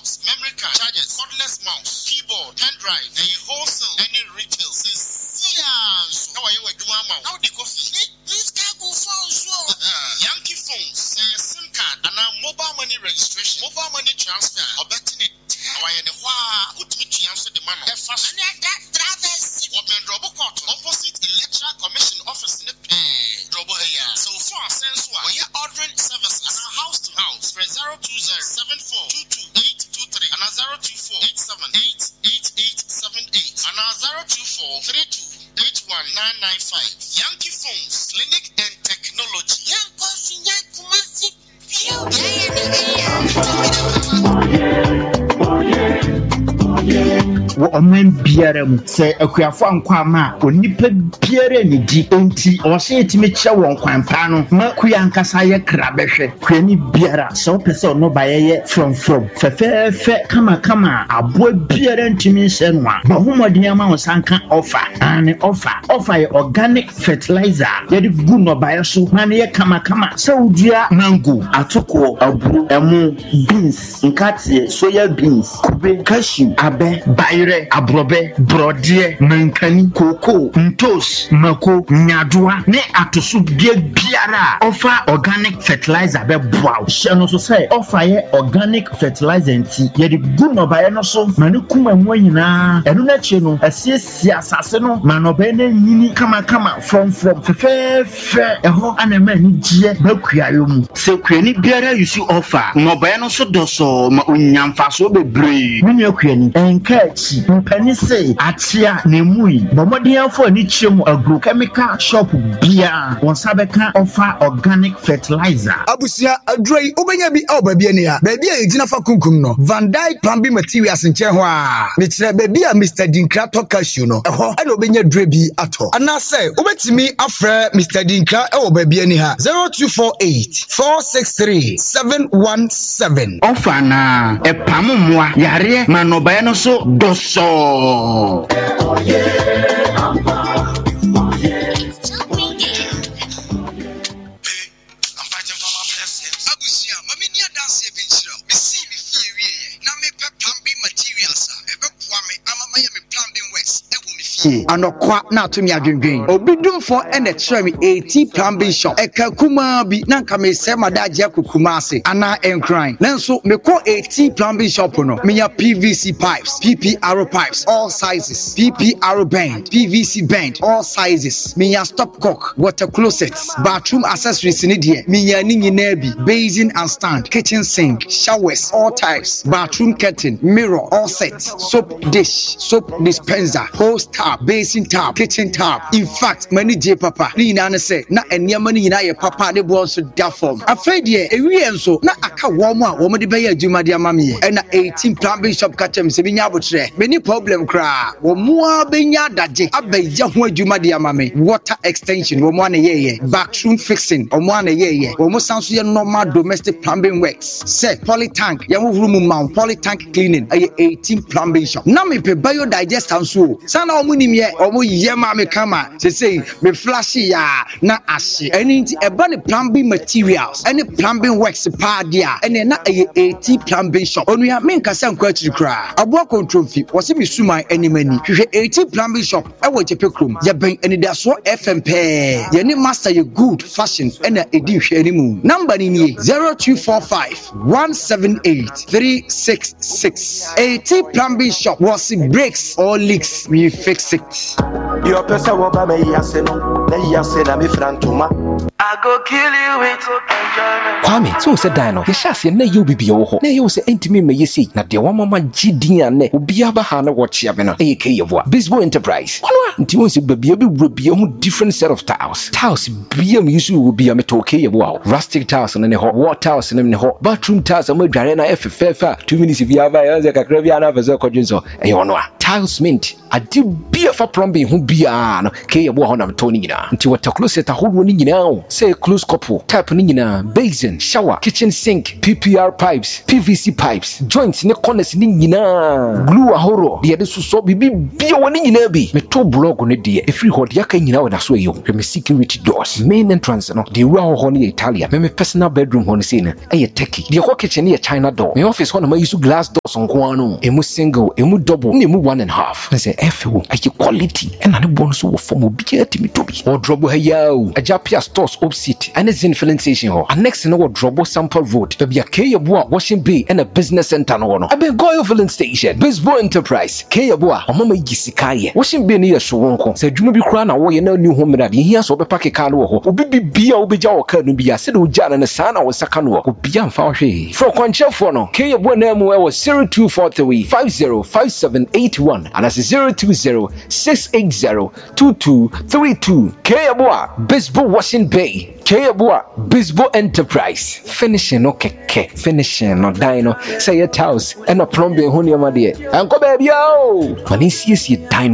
laptops, memory card, chargers, cordless mouse, keyboard, pen drive, and wholesale, any retail. Yes. How are you doing, mouth? How the coffee? This guy go phone show. Yankee phones, SIM card, and mobile money registration, mobile money transfer, or betting it. How are you? Put me to answer the man. Fast. What man Robo Cotton opposite Electoral Commission office in the Robo here. So far, since when you're ordering services house to house, press 020-7422-823 and 024-878878 and 024-3281-995. Yankee Phones, Clinic and Technology. Omen biaram say akuafo ankwama onipa biara ni di enti o se etime kye won kwampa no ma kuya nkasa ye krabehwe kwani biara so pese no baye from fefe kama abo biara ntimi hye no a bahomodin ama wo sanka offer and offer ye organic fertilizer ye di gu no baye so na ye kama saudua mango atoko aburu emu beans nkate soya beans kube cashew abe bayre abrobe brodie mankani koko ntos mako nyadoa ne atoso biara offer organic fertilizer be boa no so say offer ye organic fertilizer nti ye di gu no baye no so manu kuma mu nyina enu na che no asiesia asase no manobe na nyini kama from fefe eho anema ni gie bakuayo mu se kuani biara you see offer no baye no so doso ma onyamfa so bebre menu kuani enkachi mpani say atia nemui bomodianfo ani chiemu agrochemical shop bia won sabeka offer organic fertilizer abusia adroi obenya bi obabi ani ha ba bia ejina fa kunkum no Van Dyke plumbing materials nche ho a me kire ba bia Mr Dinkra Cashew no eho ana obenya dre bi ato ana say obetimi afre Mr Dinkra e obabi ani ha 0248463717 offer na epamumwa yare manobaye no so doso anokwa na atumi adwendwen obidumfo ene kire me 80 plumbing shop ekakuma bi na nka me se madaje akukuma ase ana enkran nanso me ko 80 plumbing shop no me ya PVC pipes PPR pipes all sizes PPR bend PVC bend all sizes me ya stopcock water closets bathroom accessories ni de me ya ni nyina bi basin and stand kitchen sink showers all types bathroom curtain mirror all sets soap dish soap dispenser hose tap basin tap kitchen tap in fact many J papa ni na say na eniama ni na ye papa de bo so da form afred ye ewie enso na aka wo mo a wo de be ya adwuma de amame ye na 18 plumbing shop kachem se binya abotre many problem kra wo mo a benya daje abeja ho adwuma de amame water extension wo mo na ye bathroom fixing wo mo na ye wo mo sanso ye normal domestic plumbing works say poly tank ye wo room mount poly tank cleaning 18 plumbing shop na me pe biodigest anso sana wo nim ye omo yema me kama say me flash ya na ashe any eba ne plumbing materials any plumbing works pa dia ene na 80 plumbing shop onua me nkasa nkwa chiri kra abo control fi wo se me suma animani hwehwe 80 plumbing shop e wo chepe krom ye ben enidaso fm pe ye ni master ye good fashion ena edi hwe animu number ni 0245178366 80 plumbing shop was breaks or leaks we fix it. Your person will buy me yaseno, na yasena me frantuma. I go kill you with enjoyment. Kwame, so said Dino, the chassis na you be ho. Na you say intimate me see, na de one mama GD and ne, Ubiaba Hana watch yabena, AK of what? Bisbo Enterprise. Until once you be different set of tiles. Tiles, BM usually will be a metoke wow. Rustic tiles and then hot water tiles and then hot bathroom tiles and Jarena F. 2 minutes if you have a Caribbean of a Zoko Junzo. And you know, Tiles Mint. ade bia fa plumbing ho bia no ke yebo ho na mto ni nyina nti water closet ahodo ni nyina o say close couple tap ni nyina basin shower kitchen sink PPR pipes PVC pipes joints ne corners ni nyina glue ahoro de de so bibi bia woni nyina bi meto blog ne de efiri ho de aka nyina wona so eyo me security doors main entrance no de ura ho ne Italia me personal bedroom ho ne say na Turkey de ho kitchen ne China door me office ho na ma use glass doors nko ano emu single emu double ne emu 1.5 na say FO ayi quality and ne bon so wo form obi atimi to bi wardrobe ha yawo Ajapia stores opposite and Zen filling station ho next no wardrobe sample road da bia Keyabo a washing bay and a business center no no abe go filling station Bisbo Enterprise Keyabo a omama gisika ye washing bay ne yeso wonko say dwuma bi kura na wo ye na new home rad ye hia so be pack car no ho obi bibia wo beja wo car no bia se do jana ne sa na wo saka no obi amfa wo hwe for kwanchefo no Keyabo na mu e wo 0243 505781 and that's 020-680-2232 Keyabo a Bisbo Washing Bay Keyabo a Bisbo Enterprise finishing no keke finishing no dino say your house and a plumbing ho niam de anko baby o mani sie dino